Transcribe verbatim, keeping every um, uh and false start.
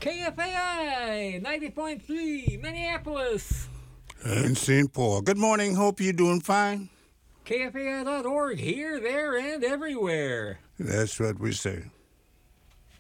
K F A I ninety point three, Minneapolis. And Saint Paul. Good morning. Hope you're doing fine. K F A I dot org, here, there, and everywhere. That's what we say.